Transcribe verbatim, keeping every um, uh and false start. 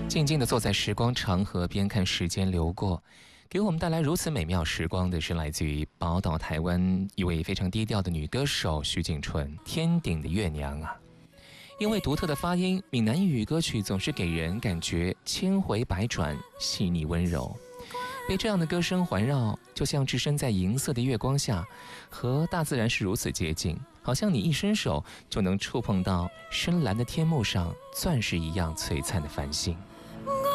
静静地坐在时光长河边，看时间流过。给我们带来如此美妙时光的是来自于宝岛台湾一位非常低调的女歌手徐景纯，天顶的月娘啊。因为独特的发音，闽南语歌曲总是给人感觉千回百转，细腻温柔。被这样的歌声环绕，就像置身在银色的月光下，和大自然是如此接近，好像你一伸手就能触碰到深蓝的天幕上钻石一样璀璨的繁星。